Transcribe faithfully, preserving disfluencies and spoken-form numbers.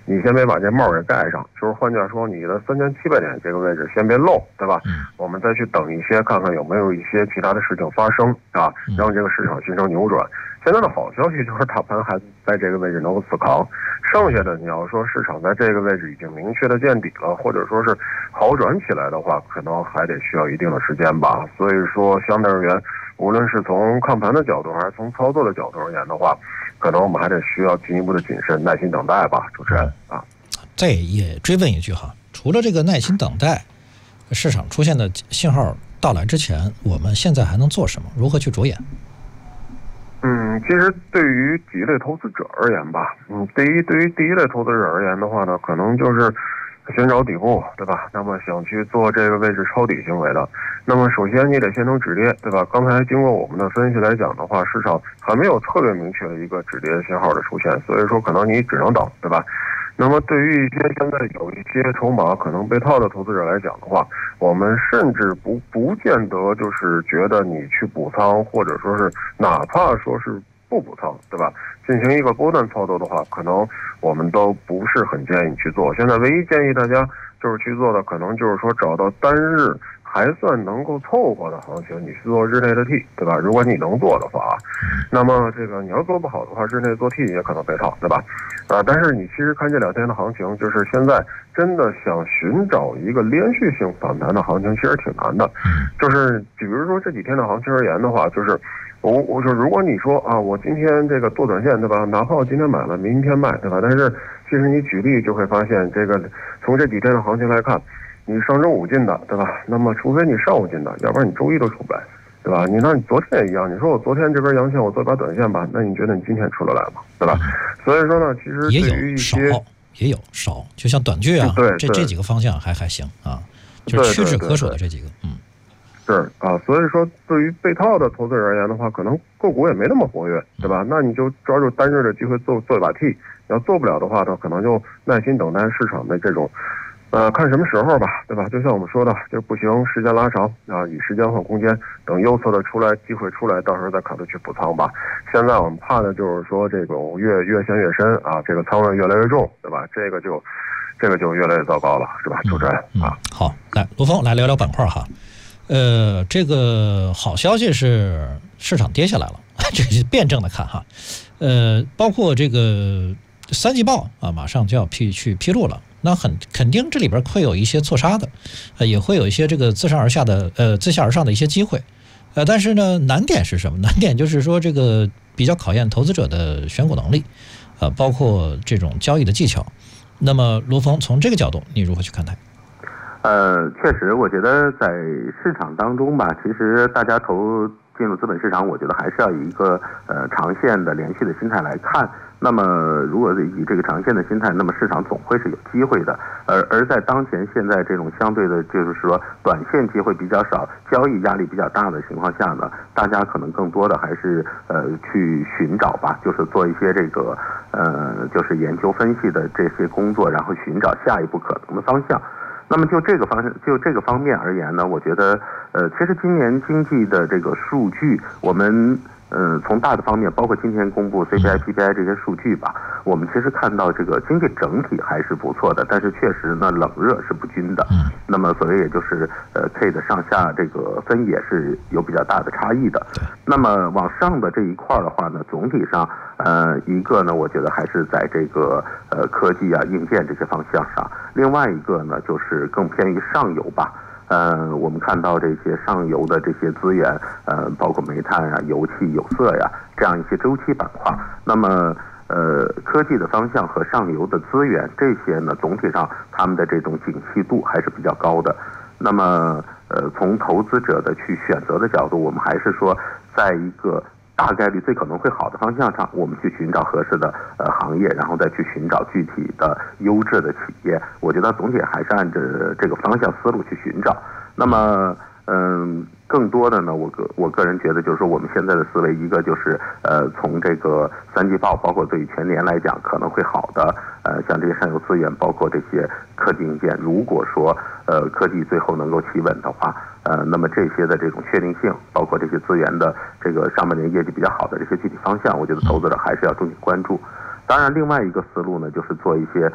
你先别把这帽给盖上，就是换句话说，你的三千七百点这个位置先别漏，对吧？ 嗯， 我们再去等一些，看看有没有一些其他的事情发生啊，让这个市场形成扭转。现在的好消息就是大盘还在这个位置能够死扛，剩下的你要说市场在这个位置已经明确的见底了，或者说是好转起来的话，可能还得需要一定的时间吧。所以说，相对而言，无论是从看盘的角度还是从操作的角度而言的话，可能我们还得需要进一步的谨慎、耐心等待吧。主持人啊， 再也追问一句哈，除了这个耐心等待，市场出现的信号到来之前，我们现在还能做什么？如何去着眼？ 嗯，其实对于几类投资者而言吧，嗯，第一，对于第一类投资者而言的话呢，可能就是寻找底部，对吧？那么想去做这个位置抄底行为的，那么首先你得先能止跌，对吧？刚才经过我们的分析来讲的话，市场还没有特别明确的一个止跌信号的出现，所以说可能你只能等，对吧？那么对于一些现在有一些筹码可能被套的投资者来讲的话，我们甚至不不见得就是觉得你去补仓，或者说是哪怕说是不补仓，对吧？进行一个波段操作的话，可能我们都不是很建议你去做。现在唯一建议大家就是去做的，可能就是说找到单日还算能够凑合的行情，你去做日内的 T， 对吧？如果你能做的话，那么这个你要做不好的话，日内做 T 也可能被套，对吧？啊，但是你其实看这两天的行情，就是现在真的想寻找一个连续性反弹的行情，其实挺难的。就是比如说这几天的行情而言的话，就是我我说如果你说啊，我今天这个做短线，对吧？哪怕我今天买了，明天卖，对吧？但是其实你举例就会发现，这个从这几天的行情来看，你上周五进的，对吧？那么除非你上午进的，要不然你周一都出不来，对吧？你那你昨天也一样，你说我昨天这根阳线我做一把短线吧，那你觉得你今天出得来吗？对吧？所以说呢，其实对于一些也有少，也有少，就像短剧啊， 对这这几个方向还还行啊，就是屈指可数的这几个，嗯。 是啊，所以说对于被套的投资者而言的话，可能个股也没那么活跃，对吧？那你就抓住单日的机会做做一把 T， 要做不了的话呢，可能就耐心等待市场的这种，呃，看什么时候吧，对吧？就像我们说的，就不行，时间拉长啊，以时间换空间，等右侧的出来机会出来，到时候再考虑去补仓吧。现在我们怕的就是说这种越越陷越深啊，这个仓位越来越重，对吧？这个就这个就越来越糟糕了，是吧？主持人啊， 好，来卢峰来聊聊板块哈。呃，这个好消息是市场跌下来了，这是辩证的看哈。呃，包括这个三季报啊，马上就要批去披露了，那很肯定这里边会有一些错杀的，呃，也会有一些这个自上而下的呃自下而上的一些机会，呃，但是呢，难点是什么？难点就是说这个比较考验投资者的选股能力，呃，包括这种交易的技巧。那么卢峰从这个角度，你如何去看待？ 呃，确实，我觉得在市场当中吧，其实大家投进入资本市场，我觉得还是要以一个呃长线的连续的心态来看。那么，如果以这个长线的心态，那么市场总会是有机会的。而而在当前现在这种相对的，就是说短线机会比较少、交易压力比较大的情况下呢，大家可能更多的还是呃去寻找吧，就是做一些这个呃就是研究分析的这些工作，然后寻找下一步可能的方向。那么就这个方向，就这个方面而言呢，我觉得，呃，其实今年经济的这个数据，我们呃从大的方面，包括今天公布 C P I、P P I 这些数据吧，我们其实看到这个经济整体还是不错的，但是确实呢，冷热是不均的。那么所谓也就是呃 K 的上下这个分野是有比较大的差异的。那么往上的这一块的话呢，总体上呃一个呢，我觉得还是在这个呃科技啊、硬件这些方向上。另外一个呢，就是更偏于上游吧。呃，我们看到这些上游的这些资源，呃，包括煤炭啊、油气、有色呀，这样一些周期板块。那么，呃，科技的方向和上游的资源这些呢，总体上他们的这种景气度还是比较高的。那么，呃，从投资者的去选择的角度，我们还是说，在一个大概率最可能会好的方向上，我们去寻找合适的呃行业，然后再去寻找具体的优质的企业。我觉得总体还是按照这个方向思路去寻找。那么，嗯，更多的呢，我个我个人觉得就是说，我们现在的思维，一个就是呃，从这个三季报，包括对于全年来讲可能会好的，呃，像这些上游资源，包括这些科技硬件，如果说呃科技最后能够企稳的话。呃，那么这些的这种确定性，包括这些资源的这个上半年业绩比较好的这些具体方向，我觉得投资者还是要重点关注。当然，另外一个思路呢，就是做一些